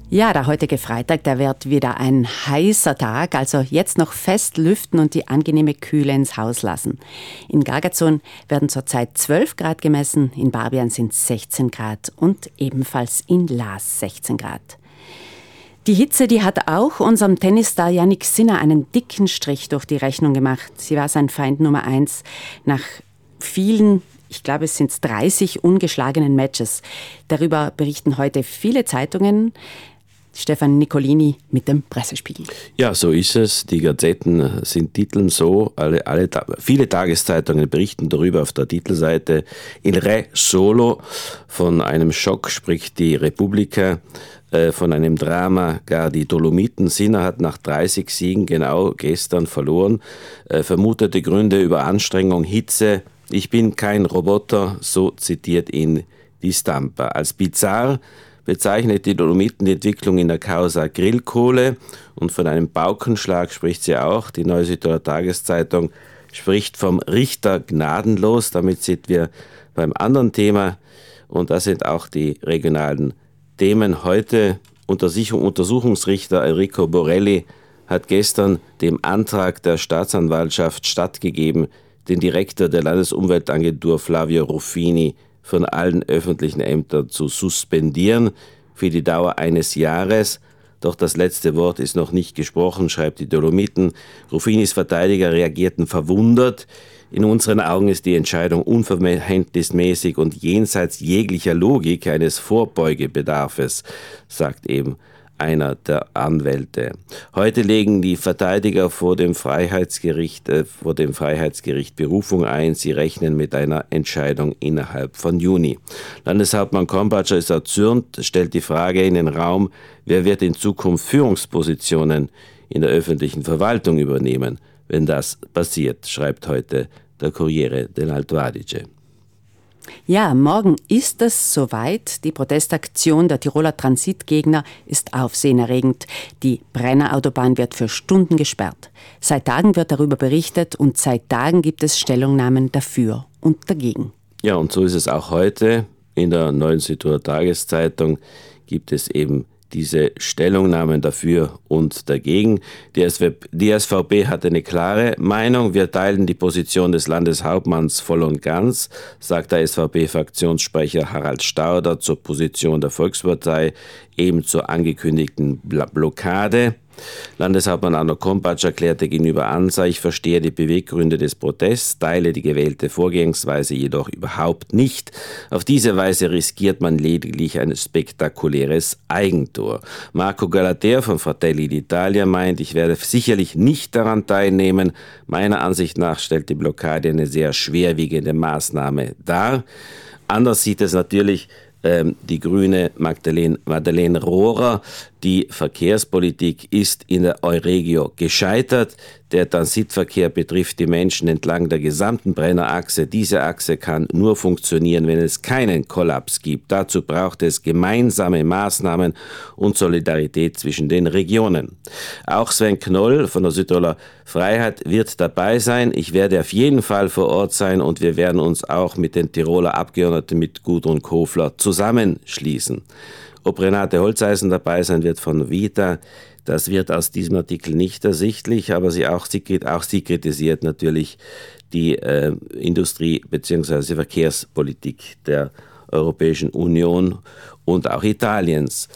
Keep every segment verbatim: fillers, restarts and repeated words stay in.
Ja, der heutige Freitag, der wird wieder ein heißer Tag, also jetzt noch fest lüften und die angenehme Kühle ins Haus lassen. In Gargazon werden zurzeit zwölf Grad gemessen, in Barbian sind sechzehn Grad und ebenfalls in Laas sechzehn Grad. Die Hitze, die hat auch unserem Tennisstar Jannik Sinner einen dicken Strich durch die Rechnung gemacht. Sie war sein Feind Nummer eins nach vielen, ich glaube es sind dreißig ungeschlagenen Matches. Darüber berichten heute viele Zeitungen. Stefan Nicolini mit dem Pressespiegel. Ja, so ist es. Die Gazetten sind titeln so. Alle, alle, viele Tageszeitungen berichten darüber auf der Titelseite. Il Re Solo. Von einem Schock spricht die Repubblica. Äh, von einem Drama gar die Dolomiten. Sinner hat nach dreißig Siegen genau gestern verloren. Äh, vermutete Gründe über Anstrengung, Hitze. Ich bin kein Roboter, so zitiert ihn die Stampa. Als bizarr bezeichnet die Dolomiten die Entwicklung in der Causa Grillkohle und von einem Paukenschlag spricht sie auch. Die Neue Südtiroler Tageszeitung spricht vom Richter gnadenlos. Damit sind wir beim anderen Thema und das sind auch die regionalen Themen. Heute Untersuchungsrichter Enrico Borelli hat gestern dem Antrag der Staatsanwaltschaft stattgegeben, den Direktor der Landesumweltagentur Flavio Ruffini von allen öffentlichen Ämtern zu suspendieren für die Dauer eines Jahres. Doch das letzte Wort ist noch nicht gesprochen, schreibt die Dolomiten. Ruffinis Verteidiger reagierten verwundert. In unseren Augen ist die Entscheidung unverhältnismäßig und jenseits jeglicher Logik eines Vorbeugebedarfes, sagt eben einer der Anwälte. Heute legen die Verteidiger vor dem Freiheitsgericht, äh, vor dem Freiheitsgericht Berufung ein. Sie rechnen mit einer Entscheidung innerhalb von Juni. Landeshauptmann Krombacher ist erzürnt, stellt die Frage in den Raum, wer wird in Zukunft Führungspositionen in der öffentlichen Verwaltung übernehmen, wenn das passiert, schreibt heute der Corriere dell'Alto Adige. Ja, morgen ist es soweit. Die Protestaktion der Tiroler Transitgegner ist aufsehenerregend. Die Brenner-Autobahn wird für Stunden gesperrt. Seit Tagen wird darüber berichtet und seit Tagen gibt es Stellungnahmen dafür und dagegen. Ja, und so ist es auch heute. In der Neuen Südtiroler Tageszeitung gibt es eben diese Stellungnahmen dafür und dagegen. Die S V P hat eine klare Meinung. Wir teilen die Position des Landeshauptmanns voll und ganz, sagt der S V P-Fraktionssprecher Harald Stauder zur Position der Volkspartei, eben zur angekündigten Blockade. Landeshauptmann Arno Krombacher erklärte gegenüber ANSA, ich verstehe die Beweggründe des Protests, teile die gewählte Vorgehensweise jedoch überhaupt nicht. Auf diese Weise riskiert man lediglich ein spektakuläres Eigentor. Marco Galater von Fratelli d'Italia meint, ich werde sicherlich nicht daran teilnehmen. Meiner Ansicht nach stellt die Blockade eine sehr schwerwiegende Maßnahme dar. Anders sieht es natürlich die Grüne Magdalene, Madeleine Rohrer. Die Verkehrspolitik ist in der Euregio gescheitert. Der Transitverkehr betrifft die Menschen entlang der gesamten Brennerachse. Diese Achse kann nur funktionieren, wenn es keinen Kollaps gibt. Dazu braucht es gemeinsame Maßnahmen und Solidarität zwischen den Regionen. Auch Sven Knoll von der Südtiroler Freiheit wird dabei sein. Ich werde auf jeden Fall vor Ort sein und wir werden uns auch mit den Tiroler Abgeordneten, mit Gudrun Kofler, zusammenschließen. Ob Renate Holzeisen dabei sein wird von Vita, das wird aus diesem Artikel nicht ersichtlich, aber sie auch, sie, auch sie kritisiert natürlich die äh, Industrie- bzw. Verkehrspolitik der Europäischen Union und auch Italiens.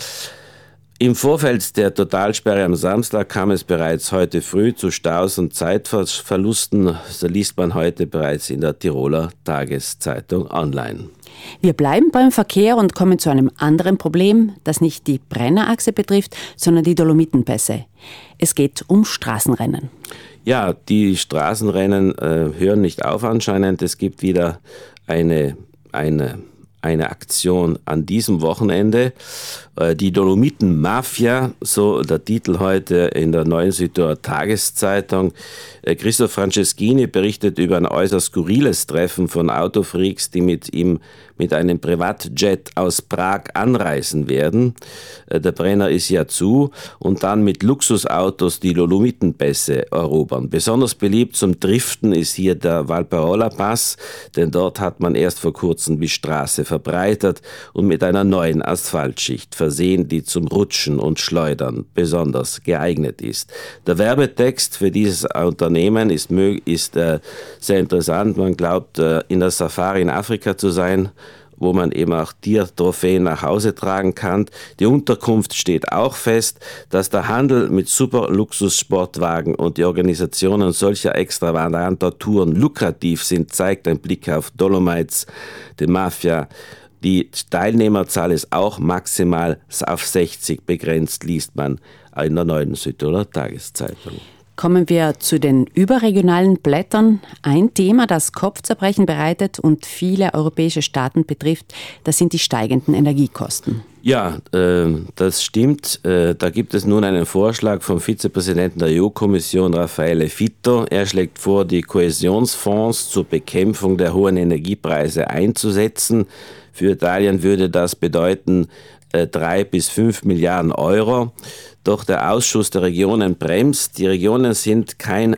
Im Vorfeld der Totalsperre am Samstag kam es bereits heute früh zu Staus und Zeitverlusten. So liest man heute bereits in der Tiroler Tageszeitung online. Wir bleiben beim Verkehr und kommen zu einem anderen Problem, das nicht die Brennerachse betrifft, sondern die Dolomitenpässe. Es geht um Straßenrennen. Ja, die Straßenrennen äh, hören nicht auf anscheinend. Es gibt wieder eine, eine, eine Aktion an diesem Wochenende. Äh, die Dolomiten-Mafia, so der Titel heute in der Neuen Südtiroler Tageszeitung. Äh, Christoph Franceschini berichtet über ein äußerst skurriles Treffen von Autofreaks, die mit ihm mit einem Privatjet aus Prag anreisen werden. Der Brenner ist ja zu und dann mit Luxusautos die Dolomitenpässe erobern. Besonders beliebt zum Driften ist hier der Valparola-Pass, denn dort hat man erst vor kurzem die Straße verbreitert und mit einer neuen Asphaltschicht versehen, die zum Rutschen und Schleudern besonders geeignet ist. Der Werbetext für dieses Unternehmen ist, ist äh, sehr interessant. Man glaubt, äh, in der Safari in Afrika zu sein, wo man eben auch Tiertrophäen nach Hause tragen kann. Die Unterkunft steht auch fest, dass der Handel mit Super-Luxus-Sportwagen und die Organisationen solcher extravaganter Touren lukrativ sind, zeigt ein Blick auf Dolomites, die Mafia. Die Teilnehmerzahl ist auch maximal auf sechzig begrenzt, liest man in der Neuen Südtiroler Tageszeitung. Kommen wir zu den überregionalen Blättern. Ein Thema, das Kopfzerbrechen bereitet und viele europäische Staaten betrifft, das sind die steigenden Energiekosten. Ja, äh, das stimmt. Äh, da gibt es nun einen Vorschlag vom Vizepräsidenten der E U-Kommission, Raffaele Fitto. Er schlägt vor, die Kohäsionsfonds zur Bekämpfung der hohen Energiepreise einzusetzen. Für Italien würde das bedeuten äh, drei bis fünf Milliarden Euro. Doch der Ausschuss der Regionen bremst. Die Regionen sind kein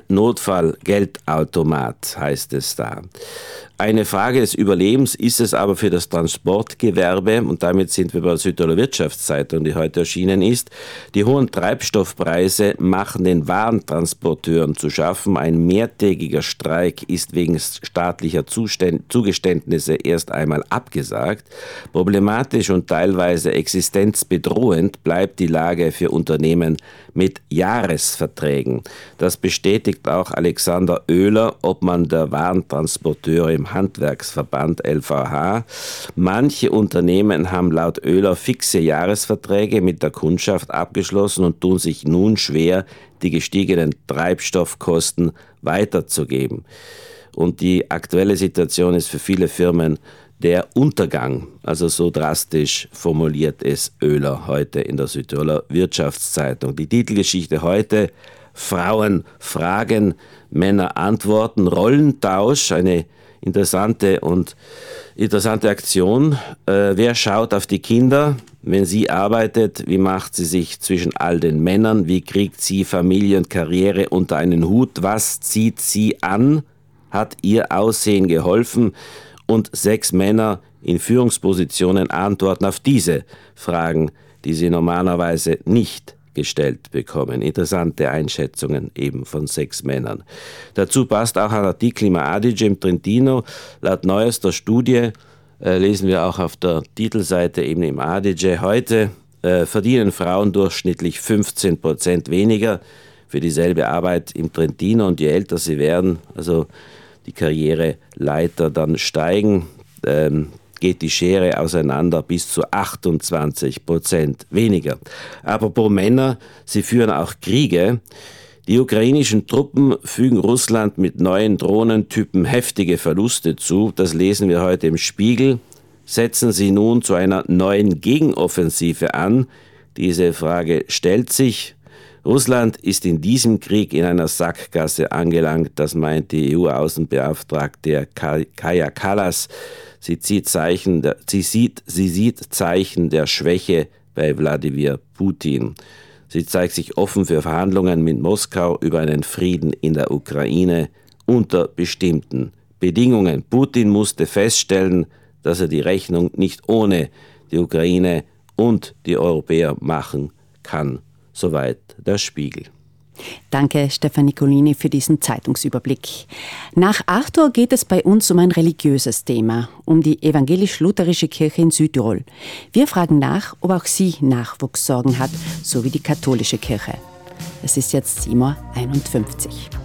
Notfallgeldautomat, heißt es da. Eine Frage des Überlebens ist es aber für das Transportgewerbe, und damit sind wir bei der Südtiroler Wirtschaftszeitung, die heute erschienen ist. Die hohen Treibstoffpreise machen den Warentransporteuren zu schaffen. Ein mehrtägiger Streik ist wegen staatlicher Zuständ- Zugeständnisse erst einmal abgesagt. Problematisch und teilweise existenzbedrohend bleibt die Lage für Unternehmen mit Jahresverträgen. Das bestätigt auch Alexander Oehler, Obmann der Warentransporteure im Handwerksverband L V H. Manche Unternehmen haben laut Oehler fixe Jahresverträge mit der Kundschaft abgeschlossen und tun sich nun schwer, die gestiegenen Treibstoffkosten weiterzugeben. Und die aktuelle Situation ist für viele Firmen der Untergang. Also so drastisch formuliert es Oehler heute in der Südtiroler Wirtschaftszeitung. Die Titelgeschichte heute: Frauen fragen, Männer antworten, Rollentausch, eine interessante und interessante Aktion. Äh, wer schaut auf die Kinder, wenn sie arbeitet? Wie macht sie sich zwischen all den Männern? Wie kriegt sie Familie und Karriere unter einen Hut? Was zieht sie an? Hat ihr Aussehen geholfen? Und sechs Männer in Führungspositionen antworten auf diese Fragen, die sie normalerweise nicht gestellt bekommen. Interessante Einschätzungen eben von sechs Männern. Dazu passt auch ein Artikel im Adige im Trentino. Laut neuester Studie äh, lesen wir auch auf der Titelseite eben im Adige. Heute äh, verdienen Frauen durchschnittlich fünfzehn Prozent weniger für dieselbe Arbeit im Trentino, und je älter sie werden, also die Karriereleiter dann steigen, ähm, geht die Schere auseinander bis zu achtundzwanzig Prozent weniger. Apropos Männer, sie führen auch Kriege. Die ukrainischen Truppen fügen Russland mit neuen Drohnentypen heftige Verluste zu. Das lesen wir heute im Spiegel. Setzen sie nun zu einer neuen Gegenoffensive an? Diese Frage stellt sich. Russland ist in diesem Krieg in einer Sackgasse angelangt, das meint die E U-Außenbeauftragte Kaja Kallas. Sie, zieht Zeichen der, sie, sieht, sie sieht Zeichen der Schwäche bei Wladimir Putin. Sie zeigt sich offen für Verhandlungen mit Moskau über einen Frieden in der Ukraine unter bestimmten Bedingungen. Putin musste feststellen, dass er die Rechnung nicht ohne die Ukraine und die Europäer machen kann. Soweit der Spiegel. Danke, Stefan Nicolini, für diesen Zeitungsüberblick. Nach acht Uhr geht es bei uns um ein religiöses Thema, um die evangelisch-lutherische Kirche in Südtirol. Wir fragen nach, ob auch sie Nachwuchssorgen hat, so wie die katholische Kirche. Es ist jetzt sieben Uhr einundfünfzig.